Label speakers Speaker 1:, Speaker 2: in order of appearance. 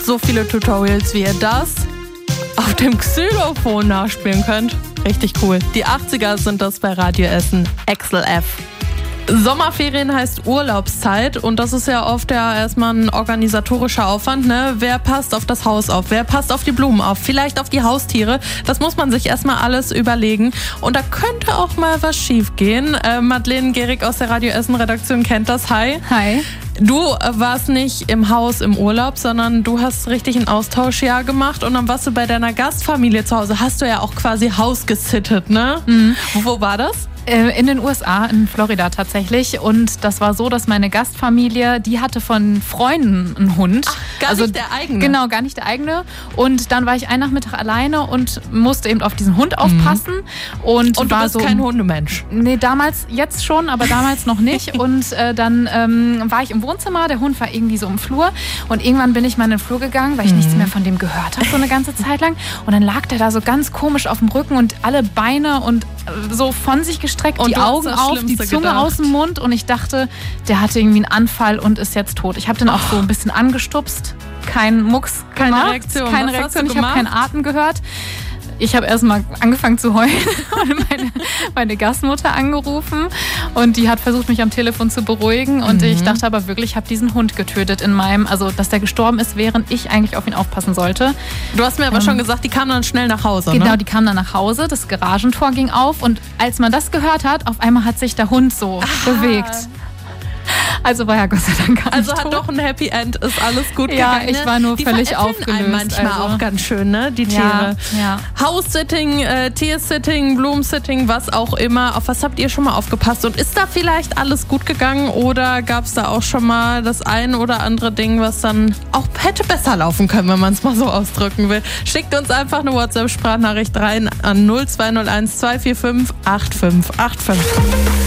Speaker 1: so viele Tutorials, wie ihr das auf dem Xylophon nachspielen könnt. Richtig cool. Die 80er sind das bei Radio Essen. Axel F. Sommerferien heißt Urlaubszeit und das ist ja oft ja erstmal ein organisatorischer Aufwand, ne? Wer passt auf das Haus auf? Wer passt auf die Blumen auf? Vielleicht auf die Haustiere? Das muss man sich erstmal alles überlegen und da könnte auch mal was schief gehen. Madeleine Gehrig aus der Radio Essen Redaktion kennt das. Hi.
Speaker 2: Hi.
Speaker 1: Du warst nicht im Haus im Urlaub, sondern du hast richtig ein Austauschjahr gemacht und dann warst du bei deiner Gastfamilie zu Hause. Hast du ja auch quasi Haus gesittet, ne? Mhm. Wo war das?
Speaker 2: In den USA, in Florida tatsächlich. Und das war so, dass meine Gastfamilie, die hatte von Freunden einen Hund.
Speaker 1: Ach, gar nicht der eigene?
Speaker 2: Genau, gar nicht der eigene. Und dann war ich einen Nachmittag alleine und musste eben auf diesen Hund aufpassen. Und
Speaker 1: du
Speaker 2: war
Speaker 1: bist kein Hundemensch?
Speaker 2: Nee, damals, jetzt schon, aber damals noch nicht. Und dann war ich im Wohnzimmer, der Hund war irgendwie so im Flur. Und irgendwann bin ich mal in den Flur gegangen, weil ich nichts mehr von dem gehört habe, so eine ganze Zeit lang. Und dann lag der da so ganz komisch auf dem Rücken und alle Beine und so von sich gestreckt, und die Augen auf, die Zunge aus dem Mund und ich dachte, der hatte irgendwie einen Anfall und ist jetzt tot. Ich habe den auch so ein bisschen angestupst, kein Mucks gemacht, keine Reaktion, ich habe keinen Atem gehört. Ich habe erstmal angefangen zu heulen und meine Gastmutter angerufen und die hat versucht, mich am Telefon zu beruhigen und ich dachte aber wirklich, ich habe diesen Hund getötet also dass der gestorben ist, während ich eigentlich auf ihn aufpassen sollte.
Speaker 1: Du hast mir aber schon gesagt, die kam dann schnell nach Hause,
Speaker 2: Genau,
Speaker 1: ne?
Speaker 2: Die kam dann nach Hause, das Garagentor ging auf und als man das gehört hat, auf einmal hat sich der Hund so bewegt. Also war ja Gott sei Dank gar nicht
Speaker 1: hat
Speaker 2: tot.
Speaker 1: doch ein Happy End, ist alles gut
Speaker 2: ja,
Speaker 1: gegangen.
Speaker 2: Ich war nur völlig aufgelöst.
Speaker 1: Einem manchmal auch ganz schön, ne? Die Tiere.
Speaker 2: Ja.
Speaker 1: House-Sitting, Tier-Sitting, Bloom-Sitting, was auch immer. Auf was habt ihr schon mal aufgepasst? Und ist da vielleicht alles gut gegangen oder gab es da auch schon mal das ein oder andere Ding, was dann auch hätte besser laufen können, wenn man es mal so ausdrücken will? Schickt uns einfach eine WhatsApp-Sprachnachricht rein an 0201 245 8585.